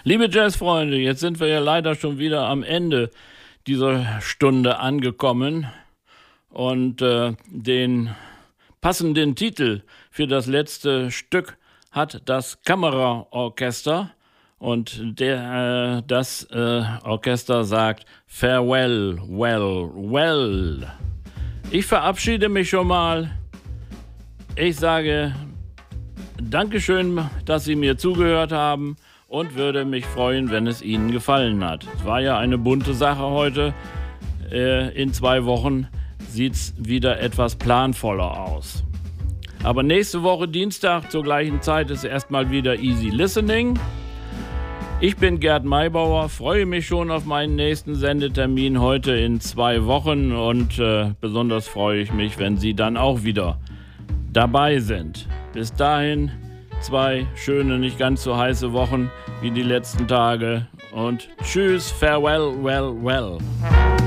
Liebe Jazzfreunde, jetzt sind wir ja leider schon wieder am Ende dieser Stunde angekommen und den passenden Titel für das letzte Stück hat das Kammerorchester und das Orchester sagt Farewell, well, well. Ich verabschiede mich schon mal. Ich sage Dankeschön, dass Sie mir zugehört haben und würde mich freuen, wenn es Ihnen gefallen hat. Es war ja eine bunte Sache heute. In 2 Wochen sieht es wieder etwas planvoller aus. Aber nächste Woche Dienstag zur gleichen Zeit ist erstmal wieder Easy Listening. Ich bin Gerd Maybauer, freue mich schon auf meinen nächsten Sendetermin heute in 2 Wochen und besonders freue ich mich, wenn Sie dann auch wieder dabei sind. Bis dahin 2 schöne, nicht ganz so heiße Wochen wie die letzten Tage und tschüss, farewell, well, well.